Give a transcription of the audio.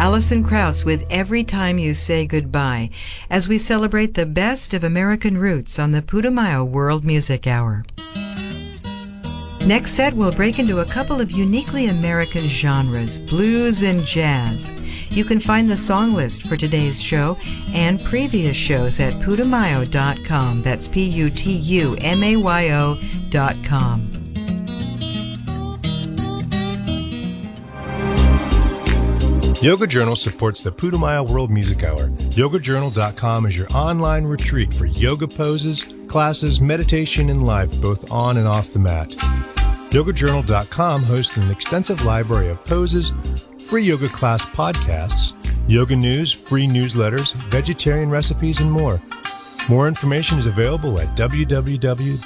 Alison Krauss with Every Time You Say Goodbye, as we celebrate the best of American roots on the Putumayo World Music Hour. Next set, we'll break into a couple of uniquely American genres, blues and jazz. You can find the song list for today's show and previous shows at putumayo.com. That's PUTUMAYO.com. Yoga Journal supports the Putumayo World Music Hour. YogaJournal.com is your online retreat for yoga poses, classes, meditation, and life, both on and off the mat. YogaJournal.com hosts an extensive library of poses, free yoga class podcasts, yoga news, free newsletters, vegetarian recipes, and more. More information is available at www.yogajournal.com.